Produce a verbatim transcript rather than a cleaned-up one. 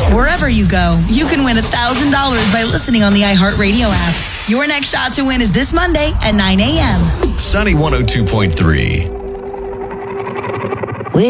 Wherever you go, you can win one thousand dollars by listening on the iHeartRadio app. Your next shot to win is this Monday at nine a.m. Sunny one oh two point three.